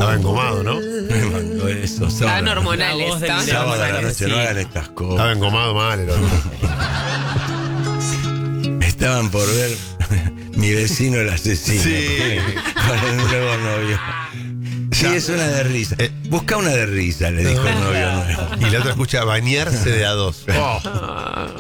Estaba engomado, ¿no? Me mandó eso. Estaban sábado. hormonales. La voz del estaban diablo. Sábado a la hormonales. noche, no Sí. hagan estas cosas. Estaba engomado mal el otro. Estaban por ver Mi vecino el asesino. Sí. Con el nuevo novio. Sí, Ya. es una de risa. Busca una de risa, le dijo el novio nuevo. Y la otra escucha bañarse de a dos.